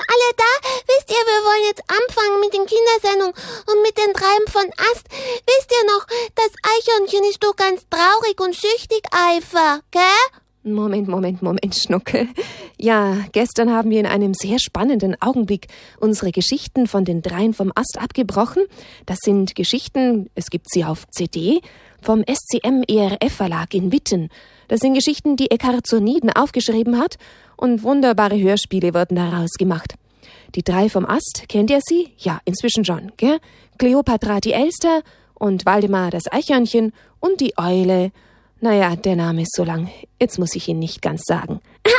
alle da? Wisst ihr, wir wollen jetzt anfangen mit den Kindersendungen und mit den Treiben von Ast. Wisst ihr noch, das Eichhörnchen ist doch ganz traurig und süchtig, Eifer, gell? Moment, Schnuckel. Ja, gestern haben wir in einem sehr spannenden Augenblick unsere Geschichten von den Dreien vom Ast abgebrochen. Das sind Geschichten, es gibt sie auf CD, vom SCM-ERF-Verlag in Witten. Das sind Geschichten, die Eckhard Zorniden aufgeschrieben hat und wunderbare Hörspiele wurden daraus gemacht. Die Drei vom Ast, kennt ihr sie? Ja, inzwischen schon, gell? Kleopatra die Elster und Waldemar das Eichhörnchen und die Eule. Naja, der Name ist so lang. Jetzt muss ich ihn nicht ganz sagen.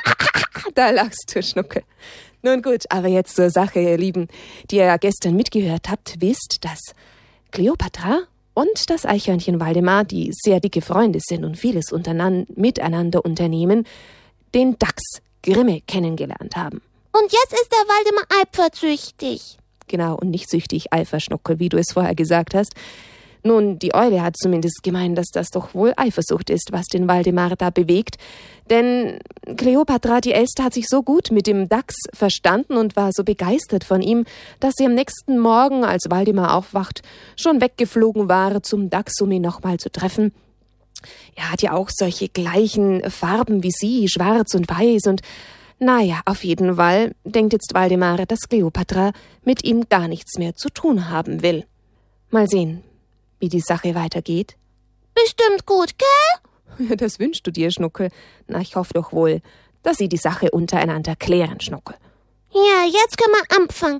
Da lachst du, Schnucke. Nun gut, aber jetzt zur Sache, ihr Lieben. Die ihr ja gestern mitgehört habt, wisst, dass Kleopatra und das Eichhörnchen Waldemar, die sehr dicke Freunde sind und vieles miteinander unternehmen, den Dachs Grimme kennengelernt haben. Und jetzt ist der Waldemar eifersüchtig. Genau, und nicht süchtig, Eiferschnuckel, wie du es vorher gesagt hast. Nun, die Eule hat zumindest gemeint, dass das doch wohl Eifersucht ist, was den Waldemar da bewegt. Denn Kleopatra, die Elster, hat sich so gut mit dem Dachs verstanden und war so begeistert von ihm, dass sie am nächsten Morgen, als Waldemar aufwacht, schon weggeflogen war zum Dachs, um ihn nochmal zu treffen. Er hat ja auch solche gleichen Farben wie sie, schwarz und weiß und naja, auf jeden Fall denkt jetzt Waldemar, dass Kleopatra mit ihm gar nichts mehr zu tun haben will. Mal sehen, wie die Sache weitergeht. Bestimmt gut, gell? Das wünschst du dir, Schnuckel. Na, ich hoffe doch wohl, dass sie die Sache untereinander klären, Schnuckel. Ja, jetzt können wir anfangen.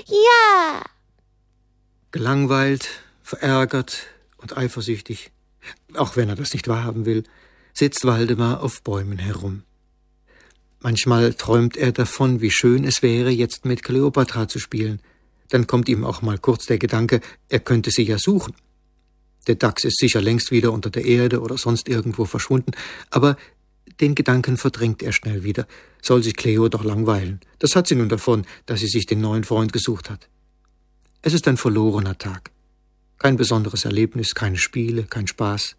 Ja. Gelangweilt, verärgert und eifersüchtig, auch wenn er das nicht wahrhaben will, sitzt Waldemar auf Bäumen herum. Manchmal träumt er davon, wie schön es wäre, jetzt mit Kleopatra zu spielen. Dann kommt ihm auch mal kurz der Gedanke, er könnte sie ja suchen. Der Dachs ist sicher längst wieder unter der Erde oder sonst irgendwo verschwunden, aber den Gedanken verdrängt er schnell wieder. Soll sich Cleo doch langweilen. Das hat sie nun davon, dass sie sich den neuen Freund gesucht hat. Es ist ein verlorener Tag. Kein besonderes Erlebnis, keine Spiele, kein Spaß.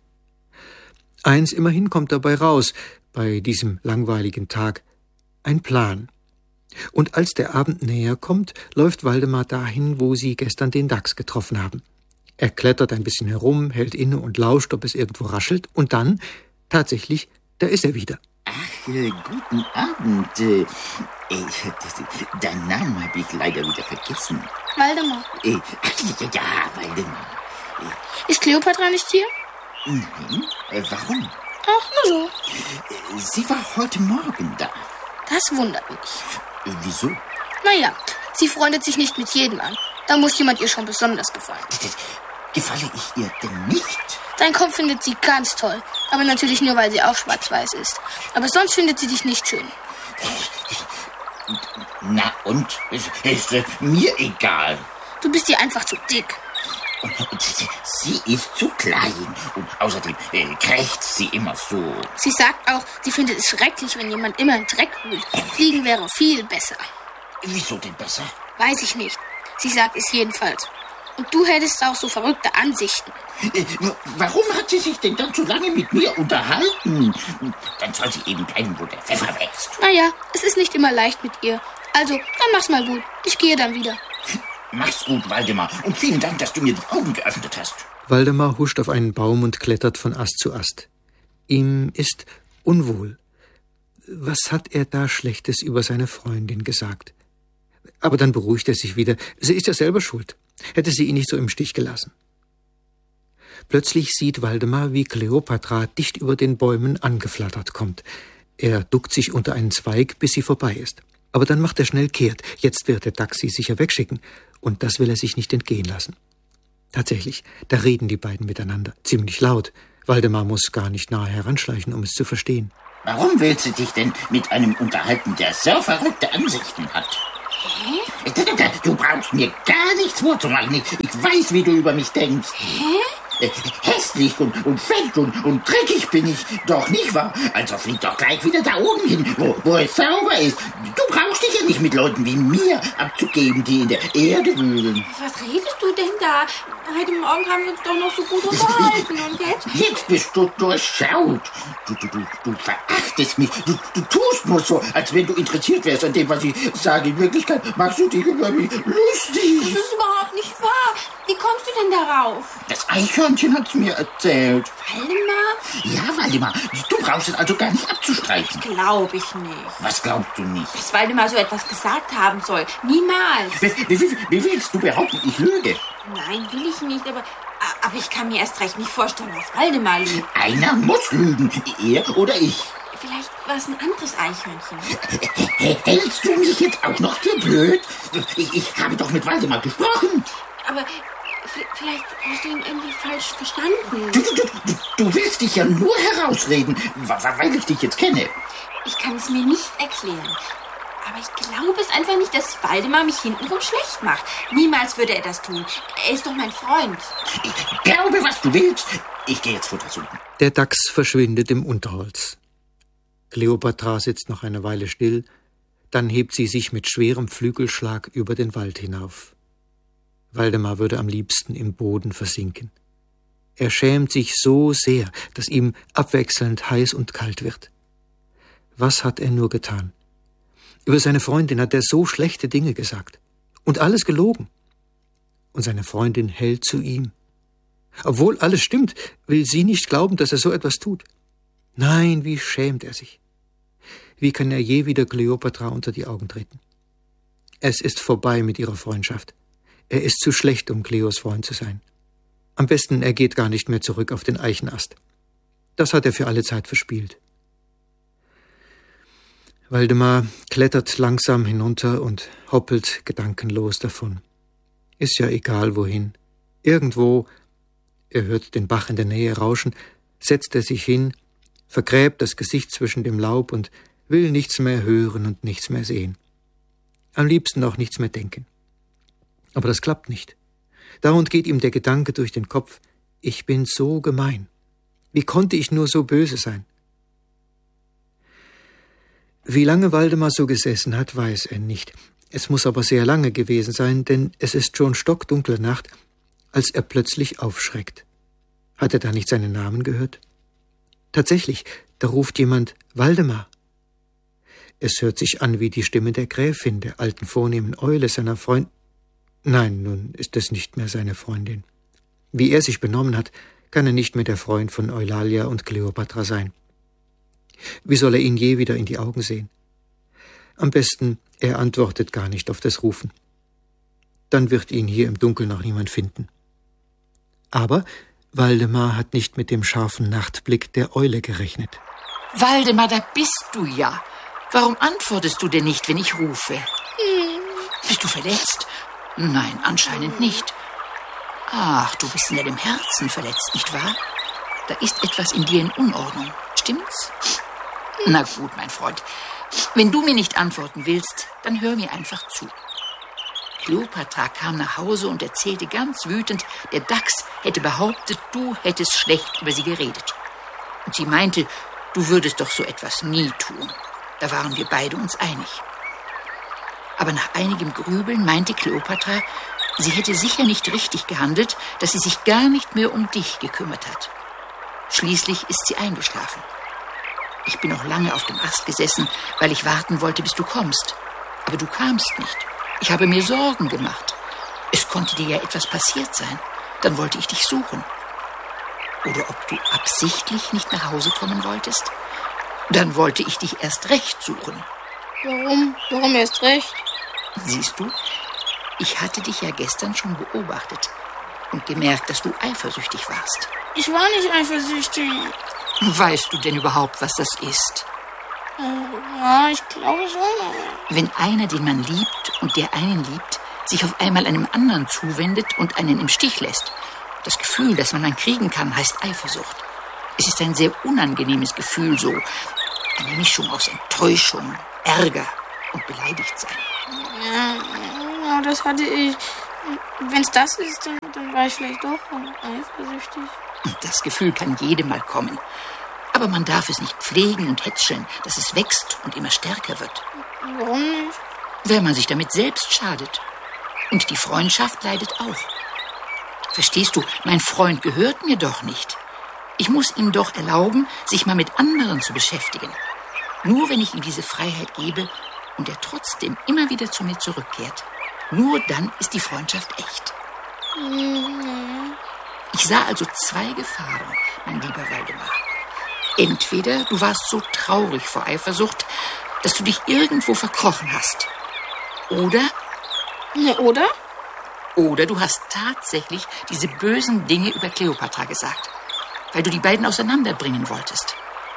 Eins immerhin kommt dabei raus, bei diesem langweiligen Tag: ein Plan. Und als der Abend näher kommt, läuft Waldemar dahin, wo sie gestern den Dachs getroffen haben. Er klettert ein bisschen herum, hält inne und lauscht, ob es irgendwo raschelt. Und dann, tatsächlich, da ist er wieder. Ach, guten Abend. Deinen Namen habe ich leider wieder vergessen. Waldemar. Ja, Waldemar. Ist Kleopatra nicht hier? Nein, warum? Ach, nur so. Sie war heute Morgen da. Das wundert mich. Wieso? Naja, sie freundet sich nicht mit jedem an. Da muss jemand ihr schon besonders gefallen. Gefalle ich ihr denn nicht? Dein Kopf findet sie ganz toll. Aber natürlich nur, weil sie auch schwarz-weiß ist. Aber sonst findet sie dich nicht schön. Na und? Ist mir egal. Du bist ihr einfach zu dick. Und sie ist zu klein. Und außerdem krächzt sie immer so. Sie sagt auch, sie findet es schrecklich, wenn jemand immer in Dreck wühlt. Fliegen wäre viel besser. Wieso denn besser? Weiß ich nicht. Sie sagt es jedenfalls. Und du hättest auch so verrückte Ansichten. Warum hat sie sich denn dann so lange mit mir unterhalten? Dann soll sie eben bleiben, wo der Pfeffer wächst. Naja, es ist nicht immer leicht mit ihr. Also, dann mach's mal gut. Ich gehe dann wieder. Mach's gut, Waldemar. Und vielen Dank, dass du mir die Augen geöffnet hast. Waldemar huscht auf einen Baum und klettert von Ast zu Ast. Ihm ist unwohl. Was hat er da Schlechtes über seine Freundin gesagt? Aber dann beruhigt er sich wieder. Sie ist ja selber schuld. Hätte sie ihn nicht so im Stich gelassen. Plötzlich sieht Waldemar, wie Kleopatra dicht über den Bäumen angeflattert kommt. Er duckt sich unter einen Zweig, bis sie vorbei ist. Aber dann macht er schnell kehrt. Jetzt wird der Dachs sie sicher wegschicken. Und das will er sich nicht entgehen lassen. Tatsächlich, da reden die beiden miteinander. Ziemlich laut. Waldemar muss gar nicht nahe heranschleichen, um es zu verstehen. Warum willst du dich denn mit einem unterhalten, der so verrückte Ansichten hat? Hä? Du brauchst mir gar nichts vorzumachen. Ich weiß, wie du über mich denkst. Hä? Hässlich und fett und dreckig bin ich doch, nicht wahr? Also flieg doch gleich wieder da oben hin, wo es sauber ist. Du brauchst dich ja nicht mit Leuten wie mir abzugeben, die in der Erde wühlen. Was redest du denn da? heute Morgen haben wir uns doch noch so gut unterhalten. Und jetzt? Jetzt bist du durchschaut. Du verachtest mich. Du tust nur so, als wenn du interessiert wärst an dem, was ich sage. In Wirklichkeit machst du dich über mich lustig. Das ist überhaupt nicht wahr. Wie kommst du denn darauf? Das Eichhörnchen hat's mir erzählt. Waldemar? Ja, Waldemar, du brauchst es also gar nicht abzustreiten. Glaube ich nicht. Was glaubst du nicht? Dass Waldemar so etwas gesagt haben soll. Niemals. Wie willst du behaupten, ich lüge? Nein, will ich nicht, aber ich kann mir erst recht nicht vorstellen, dass Waldemar lügt. Einer muss lügen, er oder ich. Vielleicht war es ein anderes Eichhörnchen. Hältst du mich jetzt auch noch für blöd? Ich habe doch mit Waldemar gesprochen. Aber vielleicht hast du ihn irgendwie falsch verstanden. Du willst dich ja nur herausreden, weil ich dich jetzt kenne. Ich kann es mir nicht erklären. Aber ich glaube es einfach nicht, dass Waldemar mich hintenrum schlecht macht. Niemals würde er das tun. Er ist doch mein Freund. Ich glaube, was du willst. Ich gehe jetzt Futter suchen. Der Dachs verschwindet im Unterholz. Kleopatra sitzt noch eine Weile still, dann hebt sie sich mit schwerem Flügelschlag über den Wald hinauf. Waldemar würde am liebsten im Boden versinken. Er schämt sich so sehr, dass ihm abwechselnd heiß und kalt wird. Was hat er nur getan? Über seine Freundin hat er so schlechte Dinge gesagt. Und alles gelogen. Und seine Freundin hält zu ihm. Obwohl alles stimmt, will sie nicht glauben, dass er so etwas tut. Nein, wie schämt er sich. Wie kann er je wieder Kleopatra unter die Augen treten? Es ist vorbei mit ihrer Freundschaft. Er ist zu schlecht, um Kleos Freund zu sein. Am besten, er geht gar nicht mehr zurück auf den Eichenast. Das hat er für alle Zeit verspielt. Waldemar klettert langsam hinunter und hoppelt gedankenlos davon. Ist ja egal wohin. Irgendwo, er hört den Bach in der Nähe rauschen, setzt er sich hin, vergräbt das Gesicht zwischen dem Laub und will nichts mehr hören und nichts mehr sehen. Am liebsten auch nichts mehr denken. Aber das klappt nicht. Dauernd geht ihm der Gedanke durch den Kopf, ich bin so gemein. Wie konnte ich nur so böse sein? Wie lange Waldemar so gesessen hat, weiß er nicht. Es muss aber sehr lange gewesen sein, denn es ist schon stockdunkle Nacht, als er plötzlich aufschreckt. Hat er da nicht seinen Namen gehört? Tatsächlich, da ruft jemand Waldemar. Es hört sich an wie die Stimme der Gräfin, der alten vornehmen Eule, seiner Freundin. Nein, nun ist es nicht mehr seine Freundin. Wie er sich benommen hat, kann er nicht mehr der Freund von Eulalia und Kleopatra sein. Wie soll er ihn je wieder in die Augen sehen? Am besten, er antwortet gar nicht auf das Rufen. Dann wird ihn hier im Dunkeln noch niemand finden. Aber Waldemar hat nicht mit dem scharfen Nachtblick der Eule gerechnet. Waldemar, da bist du ja. Warum antwortest du denn nicht, wenn ich rufe? Bist du verletzt? Nein, anscheinend nicht. Ach, du bist in deinem Herzen verletzt, nicht wahr? Da ist etwas in dir in Unordnung. Stimmt's? Na gut, mein Freund. Wenn du mir nicht antworten willst, dann hör mir einfach zu. Kleopatra kam nach Hause und erzählte ganz wütend, der Dachs hätte behauptet, du hättest schlecht über sie geredet. Und sie meinte, du würdest doch so etwas nie tun. Da waren wir beide uns einig. Aber nach einigem Grübeln meinte Kleopatra, sie hätte sicher nicht richtig gehandelt, dass sie sich gar nicht mehr um dich gekümmert hat. Schließlich ist sie eingeschlafen. Ich bin noch lange auf dem Ast gesessen, weil ich warten wollte, bis du kommst. Aber du kamst nicht. Ich habe mir Sorgen gemacht. Es konnte dir ja etwas passiert sein. Dann wollte ich dich suchen. Oder ob du absichtlich nicht nach Hause kommen wolltest? Dann wollte ich dich erst recht suchen. Warum? Warum erst recht? Siehst du, ich hatte dich ja gestern schon beobachtet und gemerkt, dass du eifersüchtig warst. Ich war nicht eifersüchtig. Weißt du denn überhaupt, was das ist? Ja, ich glaube schon. Wenn einer, den man liebt und der einen liebt, sich auf einmal einem anderen zuwendet und einen im Stich lässt. Das Gefühl, das man dann kriegen kann, heißt Eifersucht. Es ist ein sehr unangenehmes Gefühl, so eine Mischung aus Enttäuschung, Ärger und Beleidigtsein. Ja, das hatte ich. Wenn es das ist, dann war ich vielleicht doch eifersüchtig. Das Gefühl kann jedem mal kommen. Aber man darf es nicht pflegen und hätscheln, dass es wächst und immer stärker wird. Warum nicht? Weil man sich damit selbst schadet. Und die Freundschaft leidet auch. Verstehst du, mein Freund gehört mir doch nicht. Ich muss ihm doch erlauben, sich mal mit anderen zu beschäftigen. Nur wenn ich ihm diese Freiheit gebe und er trotzdem immer wieder zu mir zurückkehrt, nur dann ist die Freundschaft echt. Ich sah also 2 Gefahren, mein lieber Waldemar. Entweder du warst so traurig vor Eifersucht, dass du dich irgendwo verkrochen hast. Oder du hast tatsächlich diese bösen Dinge über Kleopatra gesagt, weil du die beiden auseinanderbringen wolltest.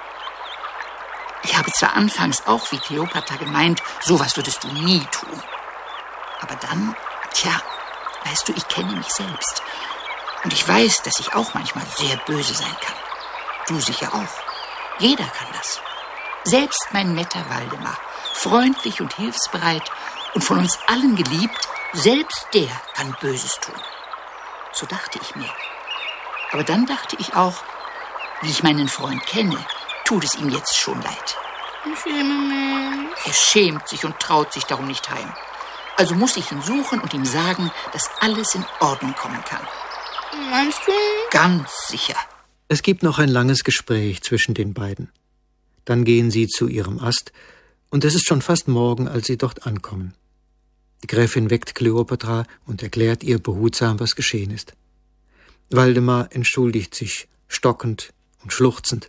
Ich habe zwar anfangs auch wie Kleopatra gemeint, sowas würdest du nie tun. Aber dann, weißt du, ich kenne mich selbst. Und ich weiß, dass ich auch manchmal sehr böse sein kann. Du sicher auch. Jeder kann das. Selbst mein netter Waldemar, freundlich und hilfsbereit und von uns allen geliebt, selbst der kann Böses tun. So dachte ich mir. Aber dann dachte ich auch, wie ich meinen Freund kenne, tut es ihm jetzt schon leid. Ich schäme mich. Er schämt sich und traut sich darum nicht heim. Also muss ich ihn suchen und ihm sagen, dass alles in Ordnung kommen kann. Meinst du? Ganz sicher. Es gibt noch ein langes Gespräch zwischen den beiden. Dann gehen sie zu ihrem Ast, und es ist schon fast Morgen, als sie dort ankommen. Die Gräfin weckt Kleopatra und erklärt ihr behutsam, was geschehen ist. Waldemar entschuldigt sich, stockend und schluchzend.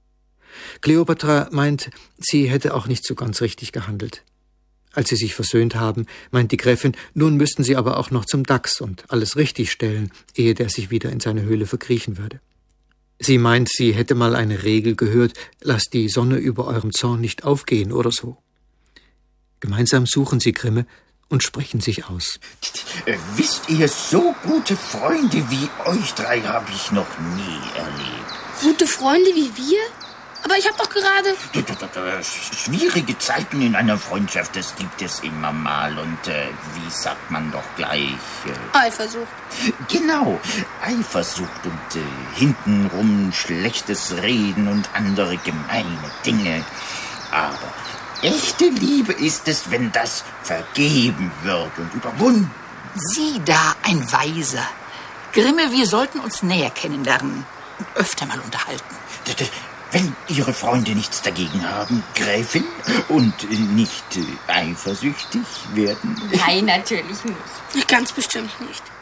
Kleopatra meint, sie hätte auch nicht so ganz richtig gehandelt. Als sie sich versöhnt haben, meint die Gräfin, nun müssten sie aber auch noch zum Dachs und alles richtig stellen, ehe der sich wieder in seine Höhle verkriechen würde. Sie meint, sie hätte mal eine Regel gehört, lasst die Sonne über eurem Zorn nicht aufgehen oder so. Gemeinsam suchen sie Grimme und sprechen sich aus. Wisst ihr, so gute Freunde wie euch 3 habe ich noch nie erlebt. Gute Freunde wie wir? Aber ich habe doch gerade... Schwierige Zeiten in einer Freundschaft, das gibt es immer mal. Und wie sagt man doch gleich? Eifersucht. Genau, Eifersucht und hintenrum schlechtes Reden und andere gemeine Dinge. Aber echte Liebe ist es, wenn das vergeben wird und überwunden. Sieh da, ein Weiser. Grimme, wir sollten uns näher kennenlernen und öfter mal unterhalten. Wenn Ihre Freunde nichts dagegen haben, Gräfin, und nicht eifersüchtig werden? Nein, natürlich nicht. Ganz bestimmt nicht.